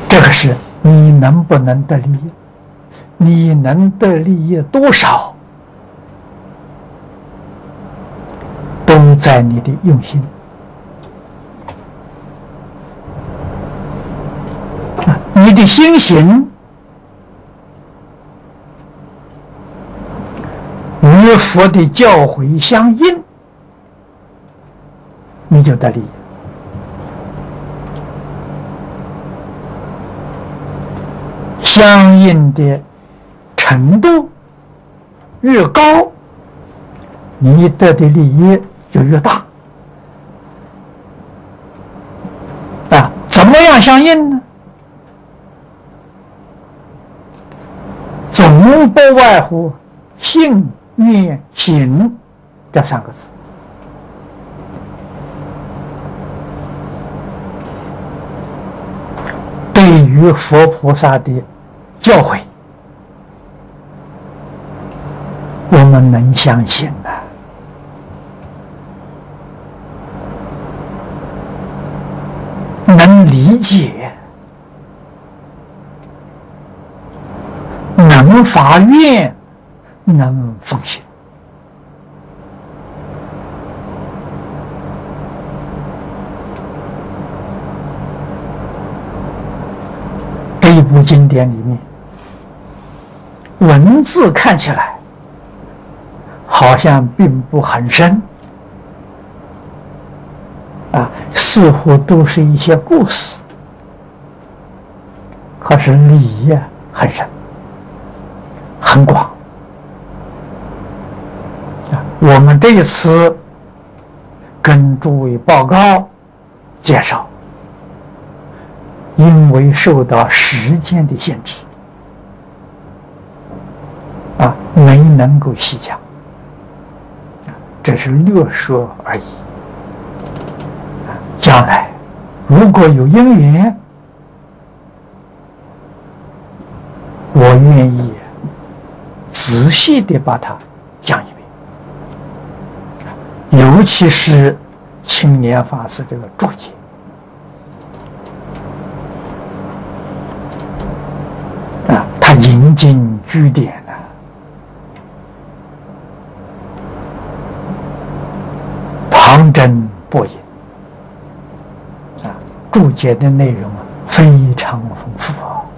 这个是你能不能得利益，你能得利益多少，都在你的用心。你的心行与佛的教诲相应，你就得利益。相应的程度越高，你得的利益就越大。怎么样相应呢？总不外乎信、愿、行这3个字。对于佛菩萨的教诲，我们能相信呐，能理解，能发愿，能奉行。这一部经典里面，文字看起来好像并不很深，似乎都是一些故事，可是理很深很广。我们这一次跟诸位报告介绍，因为受到时间的限制，没能够细讲，这是略说而已。将来如果有因缘，我愿意仔细地把它讲一遍，尤其是青年法师这个注解，他引经据典呢，旁征博引，注解的内容非常丰富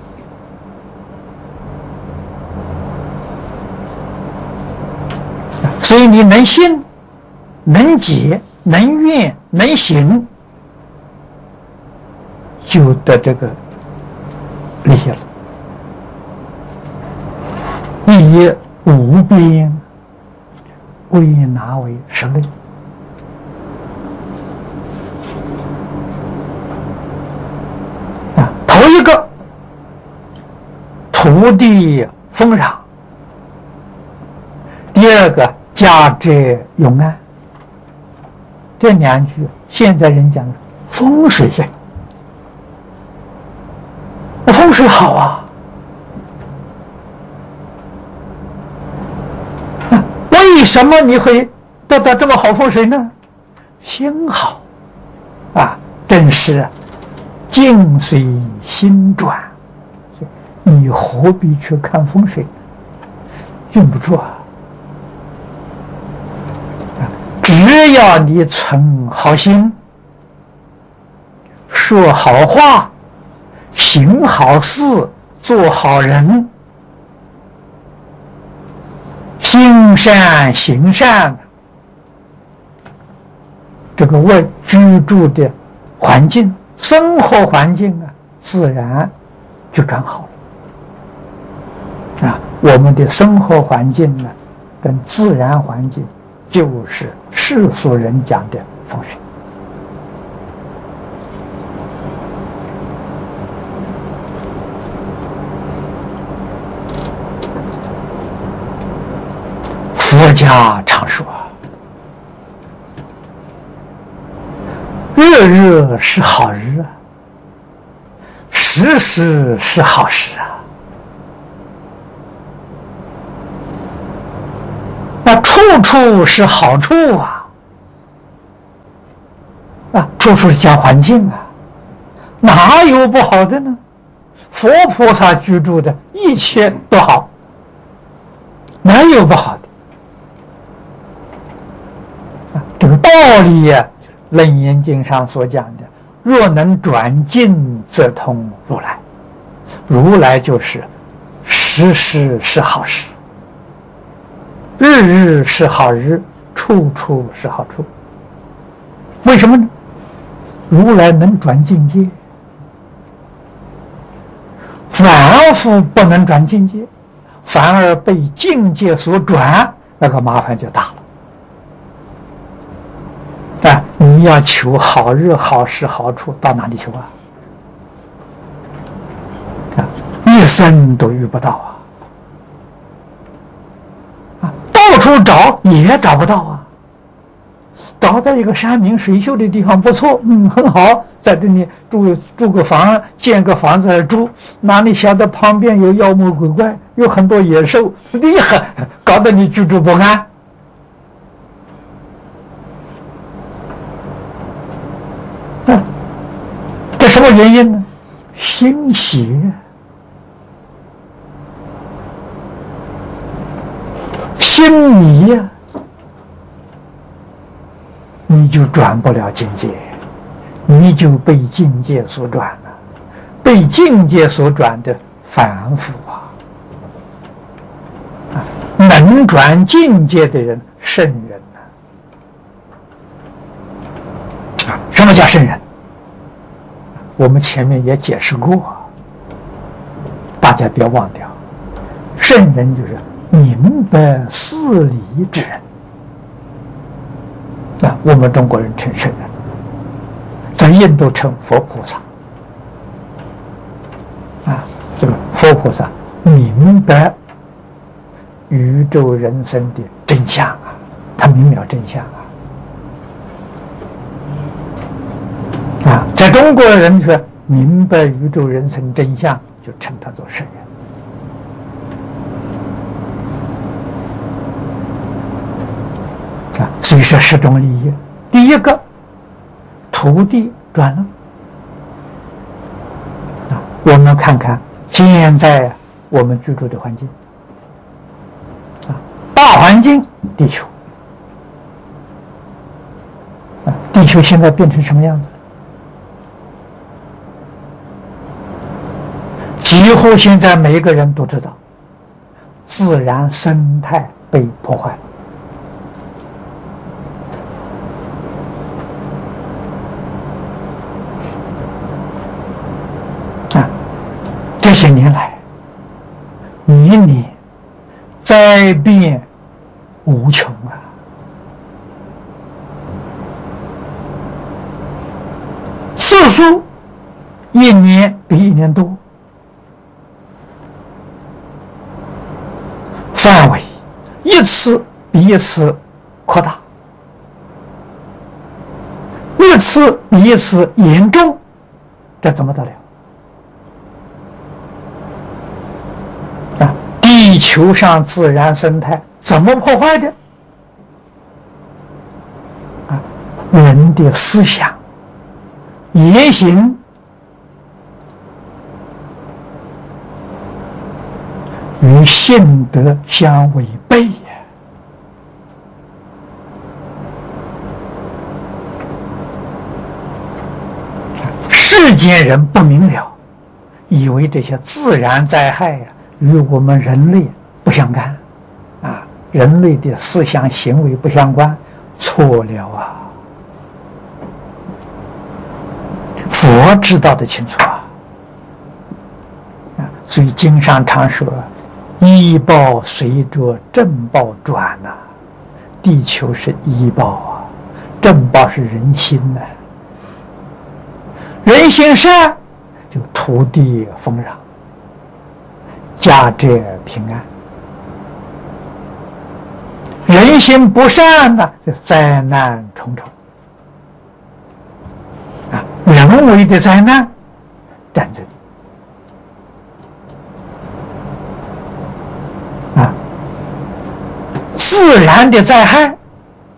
所以你能信、能解、能愿、能行，就得这个利益了。以无边归纳为10类。头一个，土地丰壤；第二个，家宅永安。这2句现在人讲风水类，风水好啊，为什么你会得到这么好风水呢？心好正是境随心转，你何必去看风水？用不着只要你存好心，说好话，行好事，做好人，心善行善，这个居住的环境、生活环境自然就转好了。我们的生活环境呢，跟自然环境就是世俗人讲的风水。佛家常说，日日是好日时时是好时处处是好处处处是讲环境哪有不好的呢？ 佛菩萨居住的一切都好，哪有不好的？这个道理呀，楞严经上所讲的，若能转境，则通如来。如来就是时时是好时，日日是好日，处处是好处。为什么呢？如来能转境界，凡夫不能转境界，反而被境界所转，那个麻烦就大了。你要求好日好时好处，到哪里求啊？一生都遇不到到处找也找不到啊。找到一个山明水秀的地方不错，很好，在这里住个房，建个房子来住，哪里晓得旁边有妖魔鬼怪，有很多野兽，厉害，搞得你居住不安。这什么原因呢？心邪，心迷呀，你就转不了境界，你就被境界所转了，被境界所转的凡夫能转境界的人，圣人什么叫圣人？我们前面也解释过，大家不要忘掉，圣人就是明白事理之人。我们中国人称圣人，在印度称佛菩萨。这个佛菩萨明白宇宙人生的真相他明了真相在中国人说明白宇宙人生真相，就称他做圣人。所以说10种利益，第一个，土地转了。我们看看现在我们居住的环境，大环境，地球，地球现在变成什么样子？几乎现在每一个人都知道，自然生态被破坏了。这些年来，年年灾变无穷次数一年比一年多，范围一次比一次扩大，一次比一次严重，这怎么得了？地球上自然生态怎么破坏的？人的思想、言行与性德相违背世间人不明了，以为这些自然灾害与我们人类不相干人类的思想行为不相关，错了佛知道的清楚所以经上常说依报随着正报转地球是依报正报是人心人心善就土地丰饶，家者平安；人心不善就灾难重重人为的灾难，战争自然的灾害，